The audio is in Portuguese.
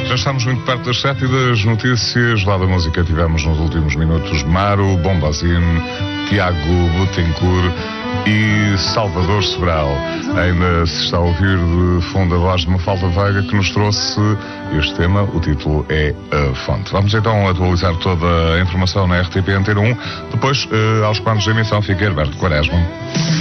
Já estamos muito perto das 7 e das notícias. Lá da música tivemos nos últimos minutos Maro, Bombazine, Tiago Butencourt e Salvador Sobral. Ainda se está a ouvir de fundo a voz de Mafalda Veiga, que nos trouxe este tema. O título é A Fonte. Vamos então atualizar toda a informação na RTP Antena 1. Depois, aos quadros de emissão, fica Herberto Quaresma.